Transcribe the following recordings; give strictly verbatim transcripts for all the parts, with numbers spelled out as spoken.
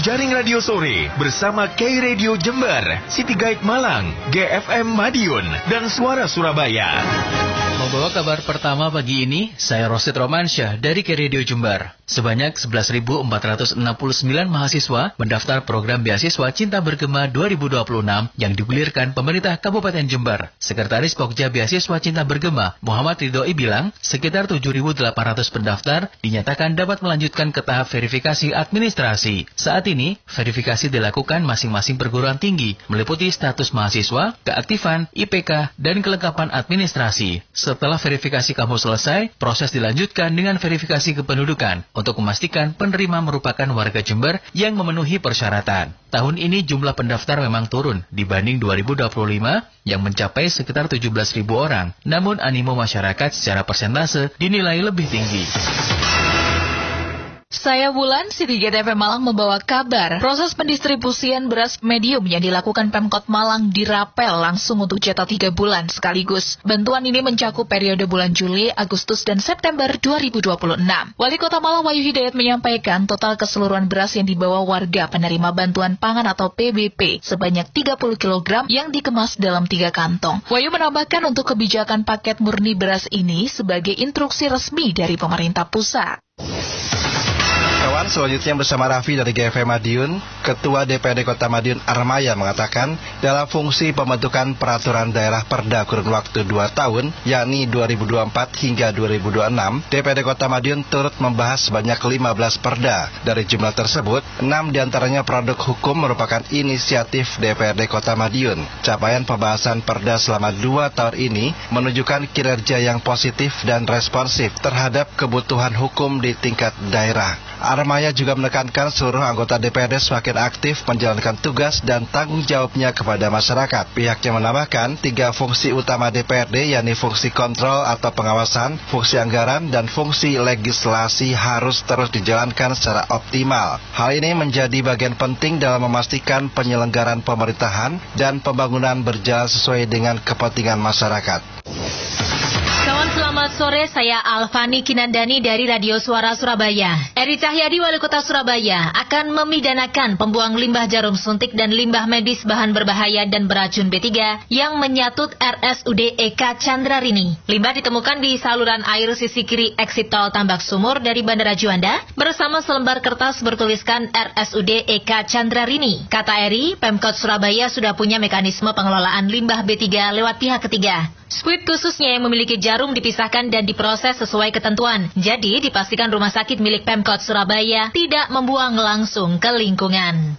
Jaring Radio Sore bersama K Radio Jember, City Guide Malang, G F M Madiun, dan Suara Surabaya. Membawa kabar pertama pagi ini, saya Rosid Romansyah dari K Radio Jember. Sebanyak sebelas ribu empat ratus enam puluh sembilan mahasiswa mendaftar program beasiswa Cinta Bergema dua ribu dua puluh enam yang digulirkan pemerintah Kabupaten Jember. Sekretaris Pokja Beasiswa Cinta Bergema, Muhammad Ridhoi bilang, sekitar tujuh ribu delapan ratus pendaftar dinyatakan dapat melanjutkan ke tahap verifikasi administrasi. Saat ini, verifikasi dilakukan masing-masing perguruan tinggi, meliputi status mahasiswa, keaktifan, I P K, dan kelengkapan administrasi. Setelah verifikasi kamu selesai, proses dilanjutkan dengan verifikasi kependudukan untuk memastikan penerima merupakan warga Jember yang memenuhi persyaratan. Tahun ini jumlah pendaftar memang turun dibanding dua ribu dua puluh lima yang mencapai sekitar tujuh belas ribu orang. Namun animo masyarakat secara persentase dinilai lebih tinggi. Saya Wulan, City Guide F M Malang membawa kabar. Proses pendistribusian beras medium yang dilakukan Pemkot Malang dirapel langsung untuk jatah tiga bulan sekaligus. Bantuan ini mencakup periode bulan Juli, Agustus, dan September dua ribu dua puluh enam. Wali Kota Malang Wahyu Hidayat menyampaikan total keseluruhan beras yang dibawa warga penerima bantuan pangan atau P B P sebanyak tiga puluh kilogram yang dikemas dalam tiga kantong. Wahyu menambahkan untuk kebijakan paket murni beras ini sebagai instruksi resmi dari pemerintah pusat. Kawan, selanjutnya bersama Raffi dari G F M Madiun, Ketua D P R D Kota Madiun Armaya mengatakan dalam fungsi pembentukan peraturan daerah Perda kurun waktu dua tahun, yakni dua ribu dua puluh empat hingga dua ribu dua puluh enam, D P R D Kota Madiun turut membahas sebanyak lima belas perda. Dari jumlah tersebut, enam diantaranya produk hukum merupakan inisiatif D P R D Kota Madiun. Capaian pembahasan perda selama dua tahun ini menunjukkan kinerja yang positif dan responsif terhadap kebutuhan hukum di tingkat daerah. Armaya juga menekankan seluruh anggota D P R D semakin aktif menjalankan tugas dan tanggung jawabnya kepada masyarakat. Pihaknya menambahkan tiga fungsi utama D P R D, yakni fungsi kontrol atau pengawasan, fungsi anggaran, dan fungsi legislasi harus terus dijalankan secara optimal. Hal ini menjadi bagian penting dalam memastikan penyelenggaraan pemerintahan dan pembangunan berjalan sesuai dengan kepentingan masyarakat. Kawan, selamat sore, saya Alfani Kinandani dari Radio Suara Surabaya. Eri Cahyadi, Wali Kota Surabaya, akan memidanakan pembuang limbah jarum suntik dan limbah medis bahan berbahaya dan beracun B tiga yang menyatut R S U D E K Candrarini. Limbah ditemukan di saluran air sisi kiri exit tol Tambak Sumur dari Bandara Juanda bersama selembar kertas bertuliskan R S U D E K Candrarini. Kata Eri, Pemkot Surabaya sudah punya mekanisme pengelolaan limbah B tiga lewat pihak ketiga. Squid khususnya yang memiliki jarum dipisahkan dan diproses sesuai ketentuan. Jadi dipastikan rumah sakit milik Pemkot Surabaya tidak membuang langsung ke lingkungan.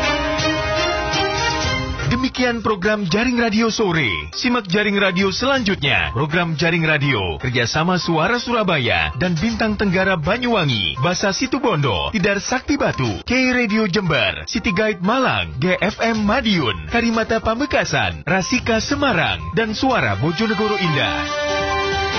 Demikian program Jaring Radio Sore. Simak Jaring Radio selanjutnya. Program Jaring Radio kerjasama Suara Surabaya dan Bintang Tenggara Banyuwangi, Basa Situbondo, Tidar Sakti Batu, K Radio Jember, City Guide Malang, G F M Madiun, Karimata Pamekasan, Rasika Semarang, dan Suara Bojonegoro Indah.